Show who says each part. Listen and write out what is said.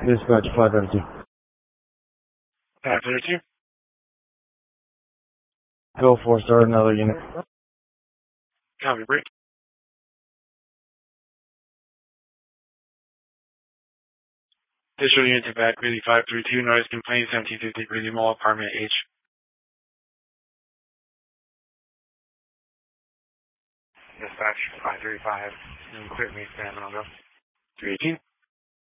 Speaker 1: Dispatch 532.
Speaker 2: 532.
Speaker 1: Go for start another unit.
Speaker 2: Copy, break. District unit to back, Greeley 532, notice complaint 1750 Greeley Mall, apartment H. Dispatch 535, clear me, stand on go. 318.